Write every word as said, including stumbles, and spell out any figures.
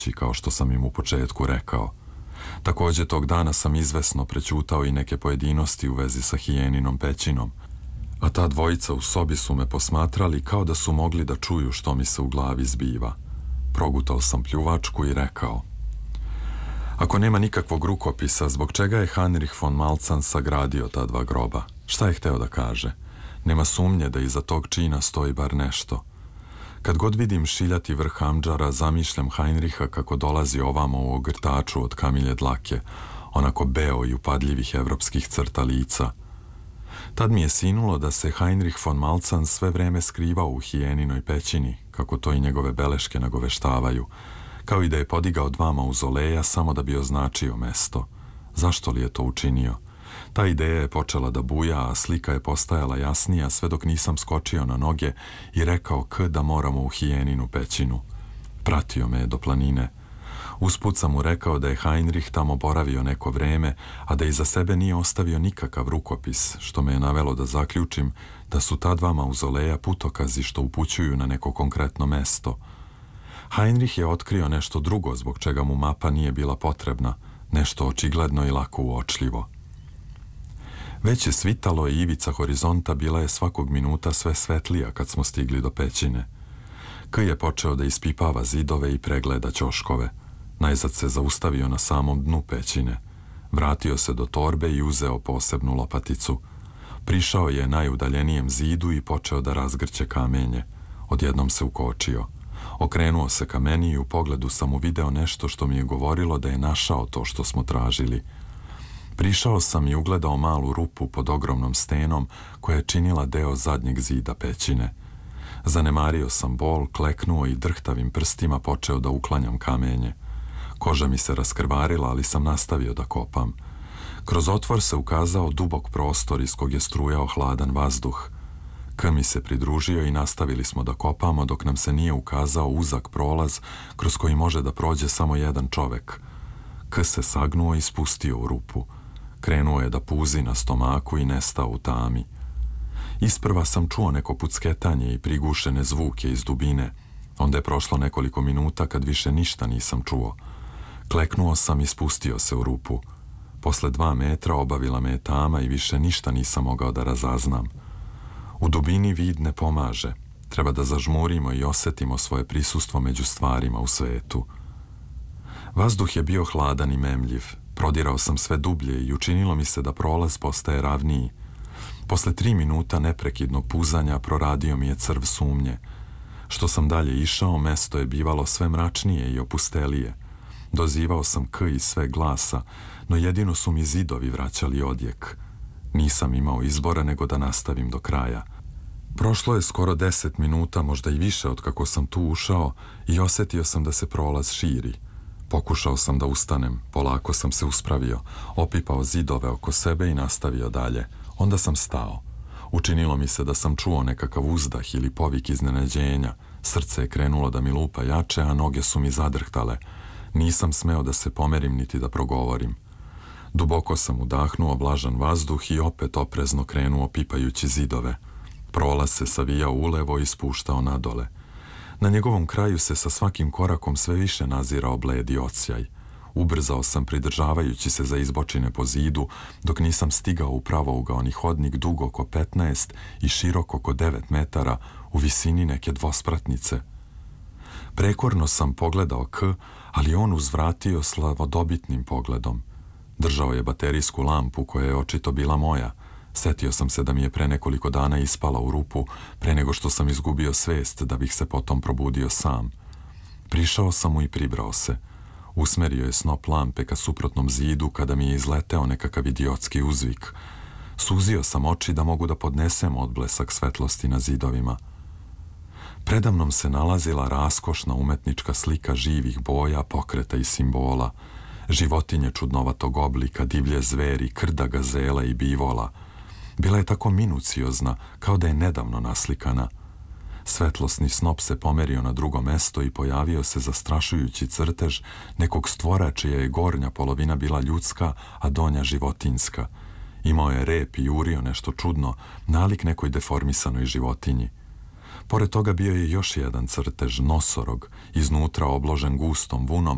kao što sam im u početku rekao. Također tog dana sam izvesno prećutao i neke pojedinosti u vezi sa hijeninom pećinom, a ta dvojica u sobi su me posmatrali kao da su mogli da čuju što mi se u glavi zbiva. Progutao sam pljuvačku i rekao: ako nema nikakvog rukopisa, zbog čega je Heinrich von Malzahn sagradio ta dva groba? Šta je hteo da kaže? Nema sumnje da iza tog čina stoji bar nešto. Kad god vidim šiljati vrh amdžara, zamišljam Heinricha kako dolazi ovamo u ogrtaču od kamilje dlake, onako beo i upadljivih evropskih crta lica. Tad mi je sinulo da se Heinrich von Malzahn sve vreme skrivao u hijeninoj pećini, kako to i njegove beleške nagoveštavaju, kao i da je podigao dva mauzoleja samo da bi označio mesto. Zašto li je to učinio? Ta ideja je počela da buja, a slika je postajala jasnija sve dok nisam skočio na noge i rekao K da moramo u hijeninu pećinu. Pratio me je do planine. Usput sam mu rekao da je Heinrich tamo boravio neko vreme, a da iza sebe nije ostavio nikakav rukopis, što me je navelo da zaključim da su ta dva mauzoleja putokazi što upućuju na neko konkretno mesto. Heinrich je otkrio nešto drugo zbog čega mu mapa nije bila potrebna, nešto očigledno i lako uočljivo. Već je svitalo i ivica horizonta bila je svakog minuta sve svetlija kad smo stigli do pećine. K je počeo da ispipava zidove i pregleda ćoškove. Najzad se zaustavio na samom dnu pećine. Vratio se do torbe i uzeo posebnu lopaticu. Prišao je najudaljenijem zidu i počeo da razgrće kamenje. Odjednom se ukočio. Okrenuo se ka meni i u pogledu sam uvideo nešto što mi je govorilo da je našao to što smo tražili. Prišao sam i ugledao malu rupu pod ogromnom stenom koja je činila deo zadnjeg zida pećine. Zanemario sam bol, kleknuo i drhtavim prstima počeo da uklanjam kamenje. Koža mi se raskrvarila, ali sam nastavio da kopam. Kroz otvor se ukazao dubok prostor iz kog je strujao hladan vazduh. K mi se pridružio i nastavili smo da kopamo dok nam se nije ukazao uzak prolaz kroz koji može da prođe samo jedan čovek. K se sagnuo i spustio u rupu. Krenuo je da puzi na stomaku i nestao u tami. Isprva sam čuo neko pucketanje i prigušene zvuke iz dubine. Onda je prošlo nekoliko minuta kad više ništa nisam čuo. Kleknuo sam i spustio se u rupu. Posle dva metra obavila me je tama i više ništa nisam mogao da razaznam. U dubini vid ne pomaže. Treba da zažmurimo i osetimo svoje prisustvo među stvarima u svetu. Vazduh je bio hladan i memljiv. Prodirao sam sve dublje i učinilo mi se da prolaz postaje ravniji. Posle tri minuta neprekidnog puzanja proradio mi je crv sumnje. Što sam dalje išao, mesto je bivalo sve mračnije i opustelije. Dozivao sam K iz sve glasa, no jedino su mi zidovi vraćali odjek. Nisam imao izbora nego da nastavim do kraja. Prošlo je skoro deset minuta, možda i više od kako sam tu ušao i osetio sam da se prolaz širi. Pokušao sam da ustanem, polako sam se uspravio, opipao zidove oko sebe i nastavio dalje. Onda sam stao. Učinilo mi se da sam čuo nekakav uzdah ili povik iznenađenja. Srce je krenulo da mi lupa jače, a noge su mi zadrhtale. Nisam smeo da se pomerim niti da progovorim. Duboko sam udahnuo vlažan vazduh i opet oprezno krenuo pipajući zidove. Prolaz se savijao ulevo i spuštao nadole. Na njegovom kraju se sa svakim korakom sve više nazirao bledi odsjaj. Ubrzao sam pridržavajući se za izbočine po zidu, dok nisam stigao u pravougaoni hodnik dug oko petnaest i širok oko devet metara u visini neke dvospratnice. Prekorno sam pogledao K, ali on uzvratio slavodobitnim pogledom. Držao je baterijsku lampu koja je očito bila moja. Setio sam se da mi je pre nekoliko dana ispala u rupu, pre nego što sam izgubio svest da bih se potom probudio sam. Prišao sam mu i pribrao se. Usmerio je snop lampe ka suprotnom zidu kada mi je izleteo nekakav idiotski uzvik. Suzio sam oči da mogu da podnesem odblesak svetlosti na zidovima. Predamnom se nalazila raskošna umetnička slika živih boja, pokreta i simbola. Životinje čudnovatog oblika, divlje zveri, krda gazela i bivola. Bila je tako minuciozna, kao da je nedavno naslikana. Svetlosni snop se pomerio na drugo mesto i pojavio se zastrašujući crtež nekog stvora čija je gornja polovina bila ljudska, a donja životinjska. Imao je rep i jurio nešto čudno, nalik nekoj deformisanoj životinji. Pored toga bio je još jedan crtež, nosorog, iznutra obložen gustom vunom,